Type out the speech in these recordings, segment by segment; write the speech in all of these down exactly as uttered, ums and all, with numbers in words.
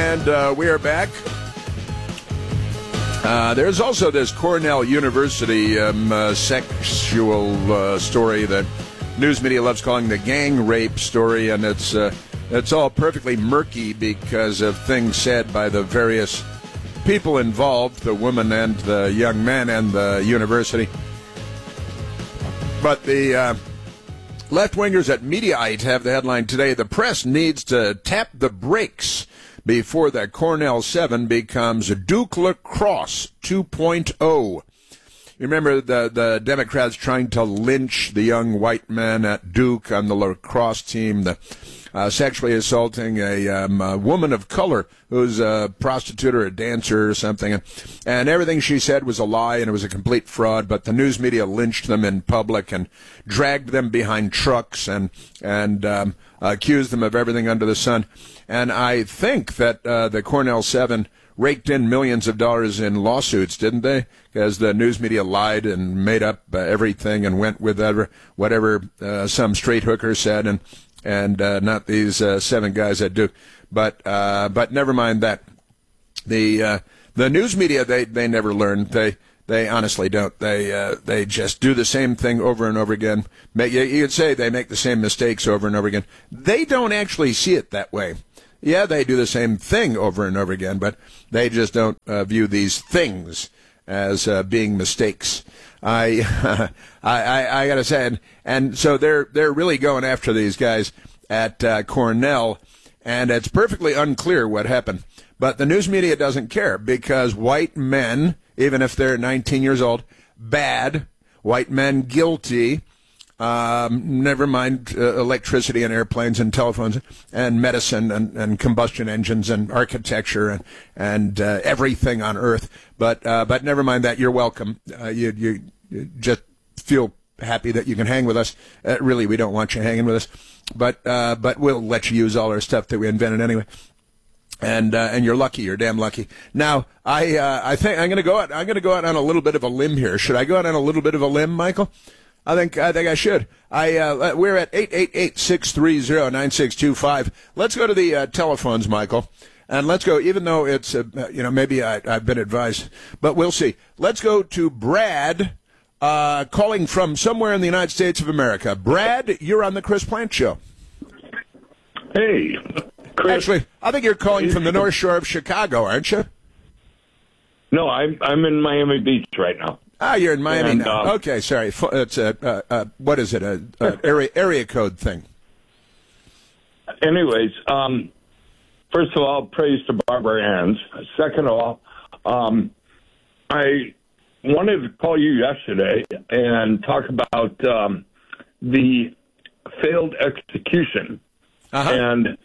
And uh, we are back. Uh, there's also this Cornell University um, uh, sexual uh, story that news media loves calling the gang rape story, and it's uh, it's all perfectly murky because of things said by the various people involved, the woman and the young man and the university. But the uh, left-wingers at Mediaite have the headline today, the press needs to tap the brakes before the Cornell seven becomes Duke Lacrosse two point oh. You remember the, the Democrats trying to lynch the young white man at Duke on the lacrosse team, the, uh, sexually assaulting a, um, a woman of color who's a prostitute or a dancer or something. And, and everything she said was a lie and it was a complete fraud, but the news media lynched them in public and dragged them behind trucks and, and um, accused them of everything under the sun. And I think that uh, the Cornell seven raked in millions of dollars in lawsuits, didn't they? Because the news media lied and made up uh, everything and went with whatever, whatever uh, some straight hooker said, and and uh, not these uh, seven guys at Duke. But uh, but never mind that. The uh, the news media they, they never learn. They they honestly don't. They uh, they just do the same thing over and over again. Make, you, you could say they make the same mistakes over and over again. They don't actually see it that way. Yeah, they do the same thing over and over again, but they just don't uh, view these things as uh, being mistakes. I, I, I, I got to say, and, and so they're they're really going after these guys at uh, Cornell, and it's perfectly unclear what happened. But the news media doesn't care because white men, even if they're nineteen years old, bad, white men guilty. Um, never mind uh, electricity and airplanes and telephones and medicine and, and combustion engines and architecture and and uh, everything on Earth. But uh, but never mind that. You're welcome. Uh, you, you you just feel happy that you can hang with us. Uh, really, we don't want you hanging with us, but uh, but we'll let you use all our stuff that we invented anyway. And uh, and you're lucky. You're damn lucky. Now I uh, I think I'm going to go out. I'm going to go out on a little bit of a limb here. Should I go out on a little bit of a limb, Michael? I think I think I should. I uh, we're at eight eight eight, six three zero, nine six two five. Let's go to the uh, telephones, Michael, and let's go. Even though it's uh, you know maybe I, I've been advised, but we'll see. Let's go to Brad, uh, calling from somewhere in the United States of America. Brad, you're on the Chris Plant Show. Hey, Chris. Actually, I think you're calling from the North Shore of Chicago, aren't you? No, I'm I'm in Miami Beach right now. Ah, you're in Miami and, now. Um, Okay, sorry. It's a uh, uh, what is it? A, a area area code thing. Anyways, um, first of all, praise to Barbara Anns. Second of all, um, I wanted to call you yesterday and talk about um, the failed execution, uh-huh. and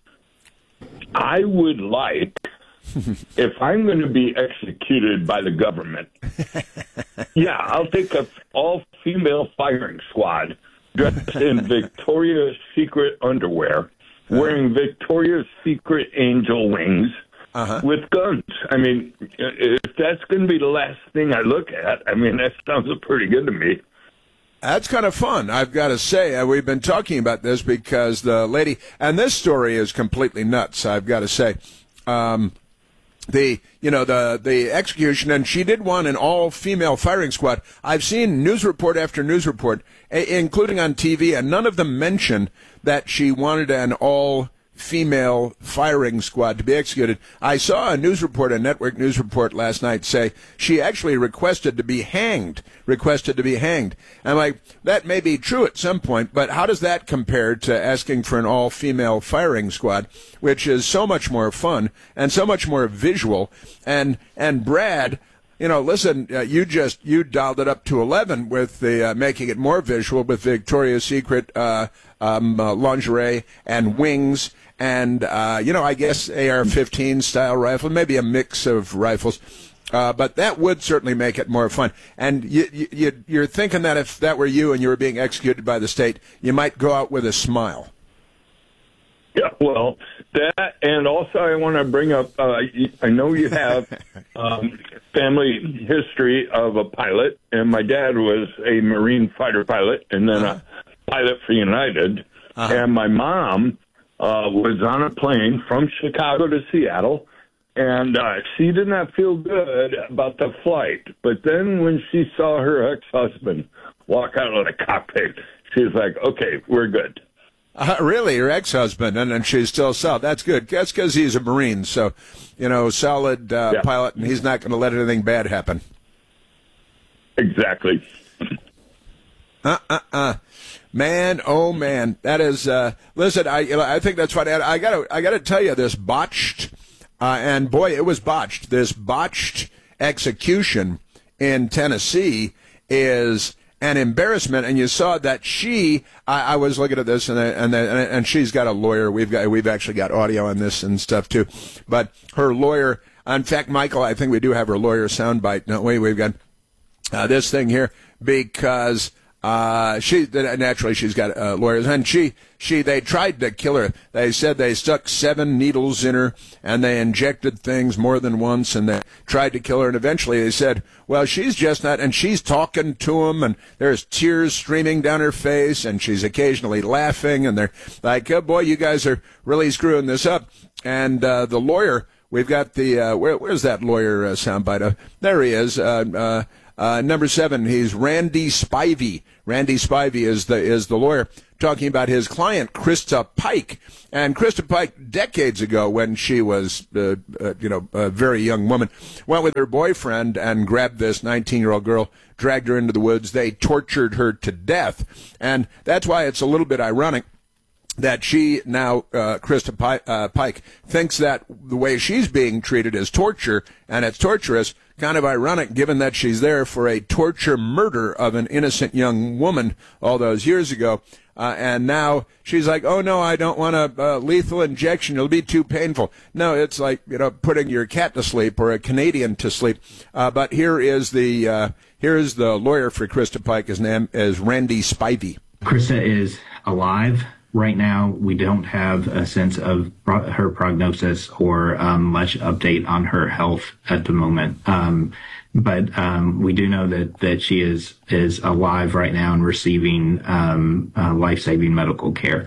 I would like. If I'm going to be executed by the government, yeah, I'll take a all-female firing squad dressed in Victoria's Secret underwear, wearing Victoria's Secret angel wings, uh-huh. with guns. I mean, if that's going to be the last thing I look at, I mean, that sounds pretty good to me. That's kind of fun, I've got to say. Uh, we've been talking about this because the lady, and this story is completely nuts, I've got to say. Um, The you know the the execution, and she did want an all-female firing squad. I've seen news report after news report, a- including on T V, and none of them mention that she wanted an all-female firing squad to be executed. I saw a news report, a network news report last night, say she actually requested to be hanged, requested to be hanged. I'm like, that may be true at some point, but how does that compare to asking for an all-female firing squad, which is so much more fun and so much more visual? And and Brad, you know, listen, uh, you just you dialed it up to eleven with the uh, making it more visual with Victoria's Secret uh, um, uh, lingerie and wings and uh, you know, I guess A R fifteen style rifle, maybe a mix of rifles. Uh, but that would certainly make it more fun. And you, you, you're thinking that if that were you and you were being executed by the state, you might go out with a smile. Yeah, well, that, and also I want to bring up, uh, I know you have um, family history of a pilot, and my dad was a Marine fighter pilot and then uh-huh. a pilot for United, uh-huh. and my mom uh, was on a plane from Chicago to Seattle, and uh, she did not feel good about the flight. But then when she saw her ex-husband walk out of the cockpit, she was like, okay, we're good. Uh, really, her ex-husband, and, and she's still solid. That's good. That's because he's a Marine, so, you know, solid uh, yeah. pilot, and he's not going to let anything bad happen. Exactly. Uh-uh-uh. Man, oh, man. That is, uh, listen, I you know, I think that's funny. I, I got to I gotta tell you, this botched, uh, and boy, it was botched, this botched execution in Tennessee is an embarrassment, and you saw that she. I, I was looking at this, and and and she's got a lawyer. We've got we've actually got audio on this and stuff too, but her lawyer. In fact, Michael, I think we do have her lawyer soundbite. No, wait, we've got uh, this thing here because uh, she naturally she's got uh, lawyers, and she she they tried to kill her. They said they stuck seven needles in her, and they injected things more than once, and they tried to kill her. And eventually they said, well, she's just not, and she's talking to them, and there's tears streaming down her face, and she's occasionally laughing, and they're like, oh, boy, you guys are really screwing this up. And uh, the lawyer, we've got the, uh, where, where's that lawyer uh, soundbite? Uh, there he is, uh, uh, uh, number seven, he's Randy Spivey. Randy Spivey is the is the lawyer talking about his client, Krista Pike. And Krista Pike, decades ago, when she was, uh, uh, you know, a very young woman, went with her boyfriend and grabbed this nineteen-year-old girl, dragged her into the woods. They tortured her to death. And that's why it's a little bit ironic that she now, uh, Krista Pike, uh, Pike, thinks that the way she's being treated is torture, and it's torturous. Kind of ironic, given that she's there for a torture murder of an innocent young woman all those years ago. Uh, and now she's like, oh, no, I don't want a uh, lethal injection. It'll be too painful. No, it's like, you know, putting your cat to sleep or a Canadian to sleep. Uh, but here is the uh, here is the lawyer for Krista Pike. His name is Randy Spivey. Krista is alive. Right now, we don't have a sense of pro- her prognosis or um, much update on her health at the moment. Um, but um, we do know that, that she is is alive right now and receiving um, uh, life-saving medical care.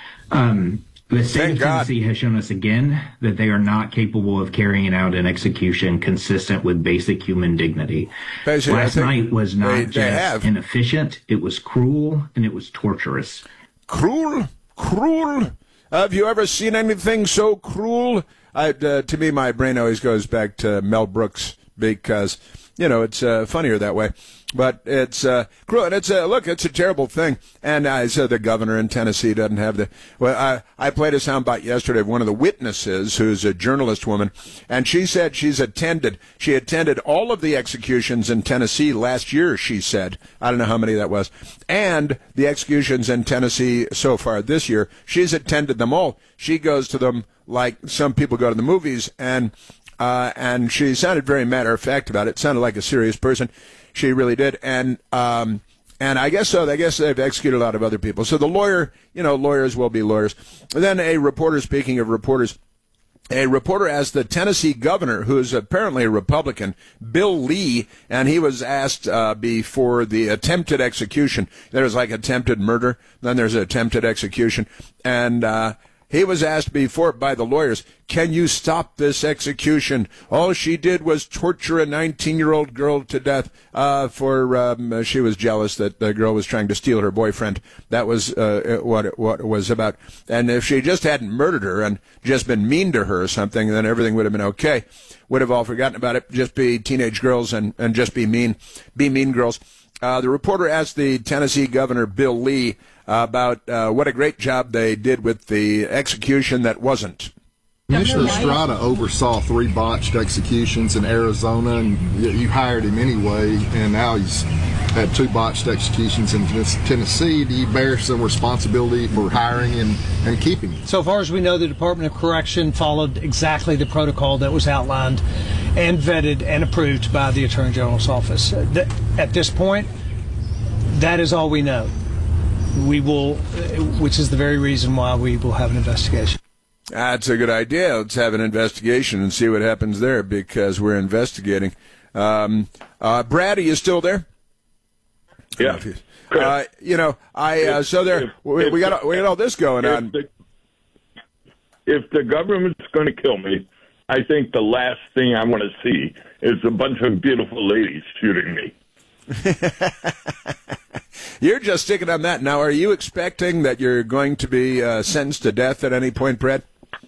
Um, the state Thank of Tennessee God. has shown us again that they are not capable of carrying out an execution consistent with basic human dignity. Basically, Last night was not they, just they have. inefficient, it was cruel, and it was torturous. Cruel, cruel. Have you ever seen anything so cruel? I, uh, to me, my brain always goes back to Mel Brooks because, you know, it's uh, funnier that way. But it's uh, cruel, and it's a look. It's a terrible thing. And I said the governor in Tennessee doesn't have the. Well, I I played a soundbite yesterday of one of the witnesses, who's a journalist woman, and she said she's attended. She attended all of the executions in Tennessee last year. She said, I don't know how many that was, and the executions in Tennessee so far this year. She's attended them all. She goes to them like some people go to the movies, and uh, and she sounded very matter of fact about it. Sounded like a serious person. She really did, and um, and I guess so. I guess they've executed a lot of other people. So the lawyer, you know, lawyers will be lawyers. And then a reporter, speaking of reporters, a reporter asked the Tennessee governor, who is apparently a Republican, Bill Lee, and he was asked uh, before the attempted execution. There's like attempted murder, then there's attempted execution, and uh, he was asked before by the lawyers, can you stop this execution? All she did was torture a nineteen-year-old girl to death uh, for um, she was jealous that the girl was trying to steal her boyfriend. That was uh, what, it, what it was about. And if she just hadn't murdered her and just been mean to her or something, then everything would have been okay. Would have all forgotten about it, just be teenage girls and, and just be mean, be mean girls. Uh, the reporter asked the Tennessee governor, Bill Lee, uh, about uh, what a great job they did with the execution that wasn't. Commissioner Strada oversaw three botched executions in Arizona, and you hired him anyway, and now he's had two botched executions in Tennessee. Do you bear some responsibility for hiring and, and keeping him? So far as we know, the Department of Correction followed exactly the protocol that was outlined and vetted and approved by the Attorney General's office. At this point, that is all we know. We will, which is the very reason why we will have an investigation. That's a good idea. Let's have an investigation and see what happens there, because we're investigating. Um, uh, Brad, are you still there? Yeah. Uh, you know, I uh, so there if, we, if, we got we got all this going if on. The, if the government's going to kill me, I think the last thing I want to see is a bunch of beautiful ladies shooting me. You're just sticking on that. Now, are you expecting that you're going to be uh, sentenced to death at any point, Brett?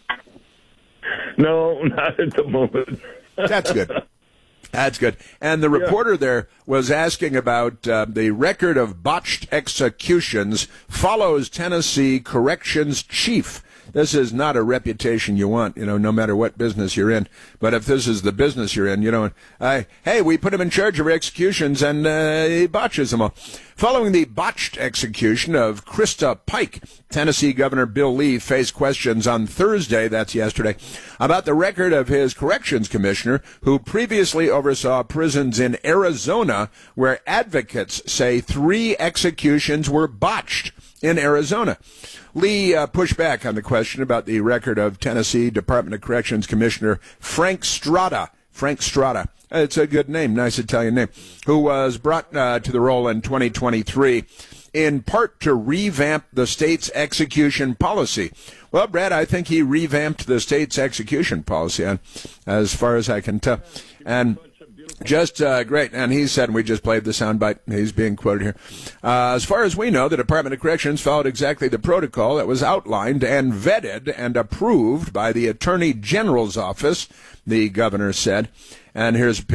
No, not at the moment. That's good. That's good. And the reporter yeah. there was asking about uh, the record of botched executions follows Tennessee corrections chief. This is not a reputation you want, you know, no matter what business you're in. But if this is the business you're in, you know, I, hey, we put him in charge of executions and uh, he botches them all. Following the botched execution of Krista Pike, Tennessee Governor Bill Lee faced questions on Thursday, that's yesterday, about the record of his corrections commissioner who previously oversaw prisons in Arizona where advocates say three executions were botched in Arizona. Lee uh, pushed back on the question about the record of Tennessee Department of Corrections Commissioner Frank Strada. Frank Strada. It's a good name, nice Italian name, who was brought uh, to the role in twenty twenty-three in part to revamp the state's execution policy. Well, Brad, I think he revamped the state's execution policy, uh, as far as I can tell. And just uh, great. And he said, and we just played the soundbite, he's being quoted here. Uh, as far as we know, the Department of Corrections followed exactly the protocol that was outlined and vetted and approved by the Attorney General's office, the governor said. And here's a